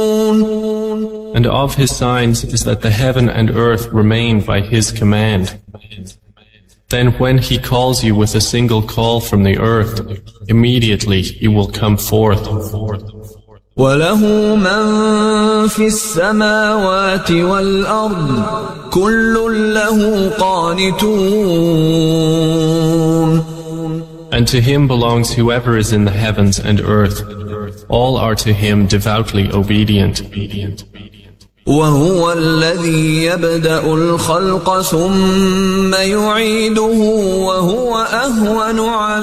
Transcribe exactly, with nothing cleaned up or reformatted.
And of His signs is that the heaven and earth remain by His command. Then when He calls you with a single call from the earth, immediately you will come forth. وَلَهُ مَن فِي السَّمَاوَاتِ وَالْأَرْضِ كُلٌّ لَهُ قَانِتُونَ. And to Him belongs whoever is in the heavens and earth. All are to Him devoutly obedient. وَهُوَ الَّذِي يَبْدَأُ الْخَلْقَ ثُمَّ يُعِيدُهُ وَهُوَ أَهْوَنُ عَلَيْهِ